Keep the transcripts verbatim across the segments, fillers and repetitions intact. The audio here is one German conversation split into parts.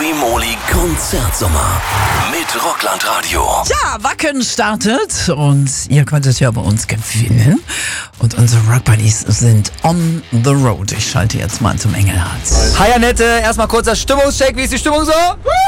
Liquimoli Konzertsommer mit Rockland Radio. Ja, Wacken startet und ihr könntet ja bei uns gewinnen. Und unsere Rock Buddies sind on the road. Ich schalte jetzt mal zum Engelhardt. Hi Annette, erstmal kurzer Stimmungscheck. Wie ist die Stimmung so?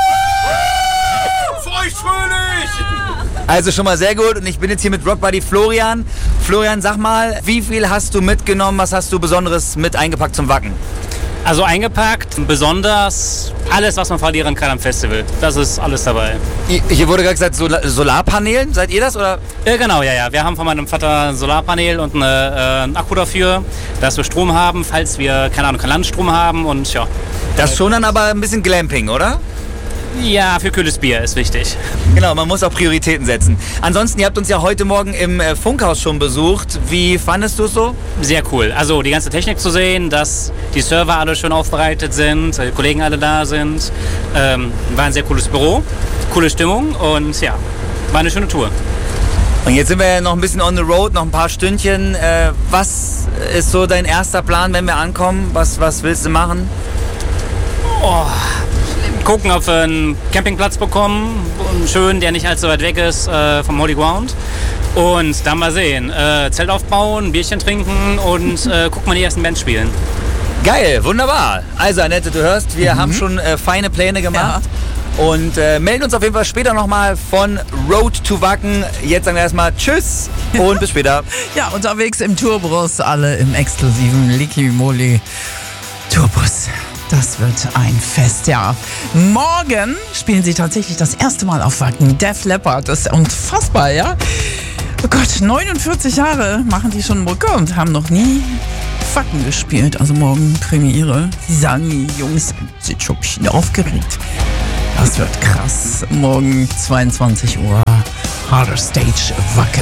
Feuchtfröhlich! Also schon mal sehr gut und ich bin jetzt hier mit Rock Buddy Florian. Florian, sag mal, wie viel hast du mitgenommen? Was hast du Besonderes mit eingepackt zum Wacken? Also eingepackt, besonders alles, was man verlieren kann am Festival. Das ist alles dabei. Hier wurde gerade gesagt, Sol- Solarpanelen. Seid ihr das oder? Ja, genau, ja, ja. Wir haben von meinem Vater ein Solarpanel und eine, äh, einen Akku dafür, dass wir Strom haben, falls wir, keine Ahnung, keinen Landstrom haben und ja. Das ist schon dann aber ein bisschen Glamping, oder? Ja, für kühles Bier ist wichtig. Genau, man muss auch Prioritäten setzen. Ansonsten, ihr habt uns ja heute Morgen im äh, Funkhaus schon besucht. Wie fandest du es so? Sehr cool. Also die ganze Technik zu sehen, dass die Server alle schön aufbereitet sind, die Kollegen alle da sind. Ähm, war ein sehr cooles Büro, coole Stimmung und ja, war eine schöne Tour. Und jetzt sind wir ja noch ein bisschen on the road, noch ein paar Stündchen. Äh, was ist so dein erster Plan, wenn wir ankommen? Was, was willst du machen? Oh. Gucken, ob wir einen Campingplatz bekommen, einen schönen, der nicht allzu weit weg ist äh, vom Holy Ground. Und dann mal sehen, äh, Zelt aufbauen, Bierchen trinken und äh, gucken mal die ersten Bands spielen. Geil, wunderbar. Also Annette, du hörst, wir mhm. haben schon äh, feine Pläne gemacht. Ja. Und äh, melden uns auf jeden Fall später nochmal von Road to Wacken. Jetzt sagen wir erstmal Tschüss und bis später. Ja, unterwegs im Tourbus, alle im exklusiven Liquimoli Tourbus. Das wird ein Fest, ja. Morgen spielen sie tatsächlich das erste Mal auf Wacken. Def Leppard, das ist unfassbar, ja. Oh Gott, neunundvierzig Jahre machen die schon Mucke und haben noch nie Wacken gespielt. Also morgen Premiere. Sie sagen, die Jungs sind schon ein bisschen aufgeregt. Das wird krass. Morgen zweiundzwanzig Uhr, Harder Stage Wacken.